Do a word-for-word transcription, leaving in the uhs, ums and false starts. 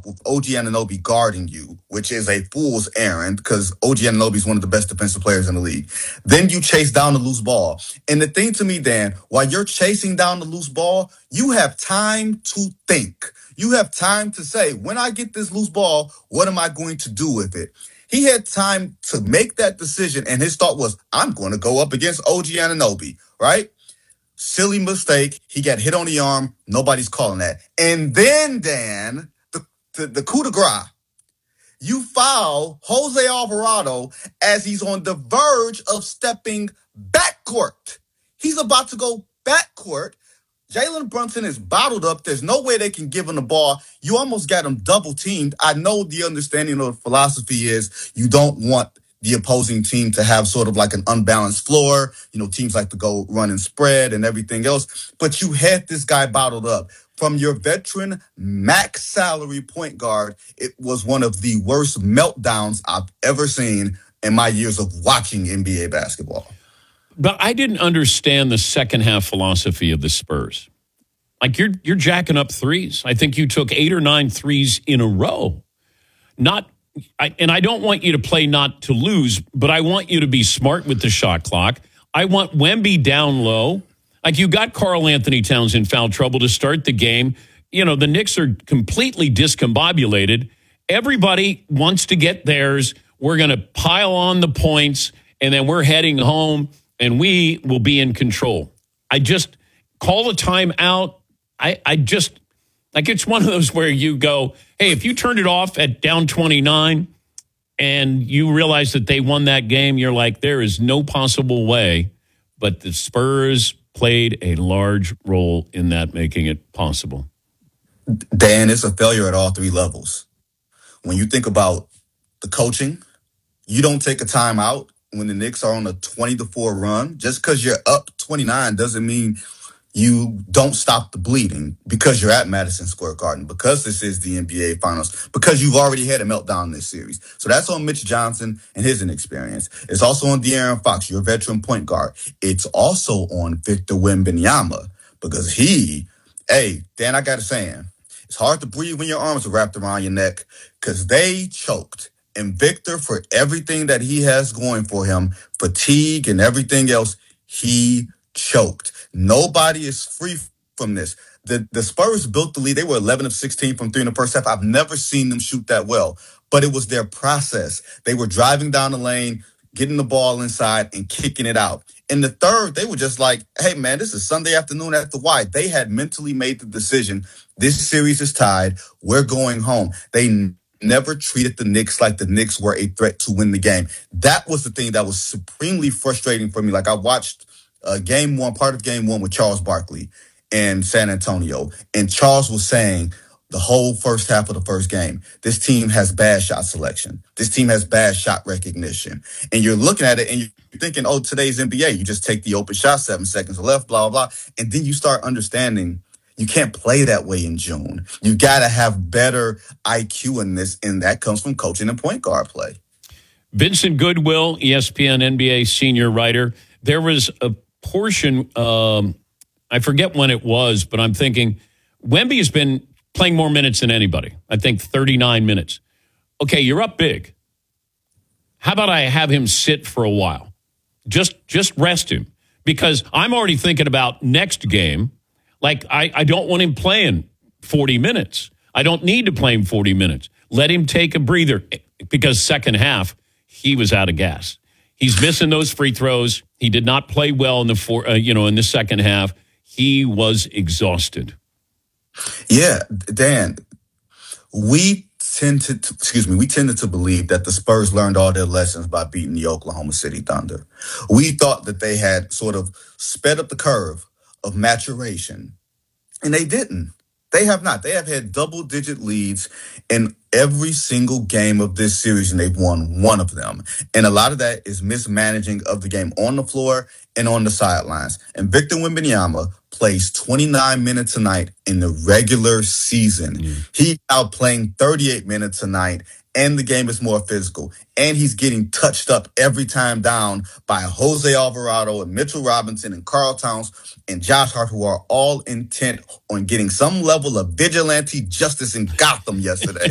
with O G Anunoby guarding you, which is a fool's errand because O G Anunoby is one of the best defensive players in the league. Then you chase down the loose ball. And the thing to me, Dan, while you're chasing down the loose ball, you have time to think. You have time to say, when I get this loose ball, what am I going to do with it? He had time to make that decision, and his thought was, I'm going to go up against O G Anunoby, right? Silly mistake. He got hit on the arm. Nobody's calling that. And then, Dan, the, the, the coup de grace, you foul Jose Alvarado as he's on the verge of stepping backcourt. He's about to go backcourt. Jalen Brunson is bottled up. There's no way they can give him the ball. You almost got him double teamed. I know the understanding of the philosophy is you don't want the opposing team to have sort of like an unbalanced floor. You know, teams like to go run and spread and everything else. But you had this guy bottled up. From your veteran max salary point guard, it was one of the worst meltdowns I've ever seen in my years of watching N B A basketball. But I didn't understand the second half philosophy of the Spurs. Like you're you're jacking up threes. I think you took eight or nine threes in a row. Not I, and I don't want you to play not to lose, but I want you to be smart with the shot clock. I want Wemby down low. Like you got Karl Anthony Towns in foul trouble to start the game. You know, the Knicks are completely discombobulated. Everybody wants to get theirs. We're going to pile on the points, and then we're heading home, and we will be in control. I just call a timeout. I, I just, like it's one of those where you go, hey, if you turned it off at down twenty-nine and you realize that they won that game, you're like, there is no possible way. But the Spurs played a large role in that, making it possible. Dan, it's a failure at all three levels. When you think about the coaching, you don't take a timeout when the Knicks are on a twenty to four run. Just because you're up twenty-nine doesn't mean you don't stop the bleeding because you're at Madison Square Garden, because this is the N B A Finals, because you've already had a meltdown in this series. So that's on Mitch Johnson and his inexperience. It's also on De'Aaron Fox, your veteran point guard. It's also on Victor Wembanyama because he, hey, Dan, I got a saying. It's hard to breathe when your arms are wrapped around your neck because they choked. And Victor, for everything that he has going for him, fatigue and everything else, he choked. Nobody is free from this. The the Spurs built the lead. They were eleven of sixteen from three in the first half. I've never seen them shoot that well, but it was their process. They were driving down the lane, getting the ball inside and kicking it out. In the third, they were just like, hey, man, this is Sunday afternoon at the Y. They had mentally made the decision. This series is tied. We're going home. They n- never treated the Knicks like the Knicks were a threat to win the game. That was the thing that was supremely frustrating for me. Like I watched uh, game one, part of game one with Charles Barkley in San Antonio. And Charles was saying the whole first half of the first game, this team has bad shot selection. This team has bad shot recognition. And you're looking at it and you're thinking, oh, today's N B A, you just take the open shot, seven seconds left, blah, blah, blah. And then you start understanding you can't play that way in June. You got to have better I Q in this, and that comes from coaching and point guard play. Vincent Goodwill, E S P N N B A senior writer. There was a portion, um, I forget when it was, but I'm thinking Wemby has been playing more minutes than anybody. I think thirty-nine minutes. Okay, you're up big. How about I have him sit for a while? Just just rest him. Because I'm already thinking about next game. Like, I, I don't want him playing forty minutes. I don't need to play him forty minutes. Let him take a breather. Because second half, he was out of gas. He's missing those free throws. He did not play well in the four, uh, you know, in the second half. He was exhausted. Yeah, Dan, we tend to, excuse me, we tended to believe that the Spurs learned all their lessons by beating the Oklahoma City Thunder. We thought that they had sort of sped up the curve of maturation, and they didn't. They have not. They have had double-digit leads in every single game of this series, and they've won one of them. And a lot of that is mismanaging of the game on the floor and on the sidelines. And Victor Wembanyama plays twenty-nine minutes a night in the regular season. Mm. He's out playing thirty-eight minutes a night, and the game is more physical. And he's getting touched up every time down by Jose Alvarado and Mitchell Robinson and Karl Towns and Josh Hart, who are all intent on getting some level of vigilante justice in Gotham yesterday.